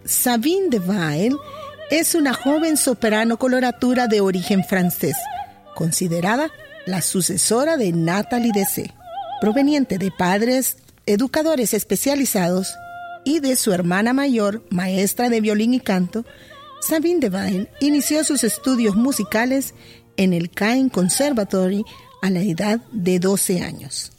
Sabine Deville es una joven soprano coloratura de origen francés, considerada la sucesora de Nathalie Dessay, proveniente de padres educadores especializados y de su hermana mayor, maestra de violín y canto. Sabine Deville inició sus estudios musicales en el Caen Conservatory a la edad de 12 años.